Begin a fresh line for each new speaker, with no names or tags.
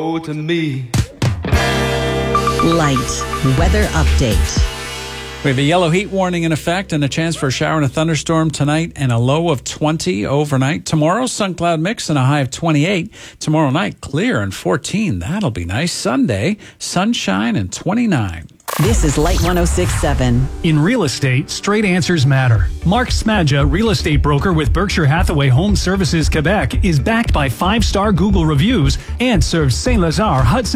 to me.
Light weather update.
We have a yellow heat warning in effect and a chance for a shower and a thunderstorm tonight and a low of 20 overnight. Tomorrow, sun cloud mix and a high of 28. Tomorrow night, clear and 14. That'll be nice. Sunday, sunshine and 29.
This is Light 106.7.
In real estate, straight answers matter. Mark Smadja, real estate broker with Berkshire Hathaway Home Services Quebec, is backed by 5-star Google reviews and serves Saint-Lazare, Hudson,